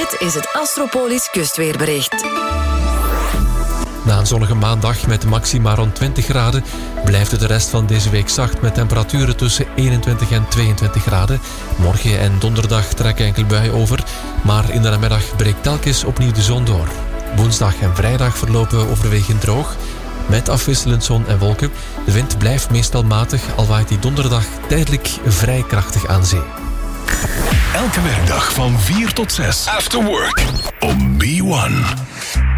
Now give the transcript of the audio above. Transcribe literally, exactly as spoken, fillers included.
Dit is het Astropolis kustweerbericht. Na een zonnige maandag met maxima rond twintig graden blijft het de rest van deze week zacht met temperaturen tussen eenentwintig en tweeëntwintig graden. Morgen en donderdag trekken enkele buien over, maar in de namiddag breekt telkens opnieuw de zon door. Woensdag en vrijdag verlopen overwegend droog, met afwisselend zon en wolken. De wind blijft meestal matig, al waait die donderdag tijdelijk vrij krachtig aan zee. Elke werkdag van vier tot zes. After Work op B one.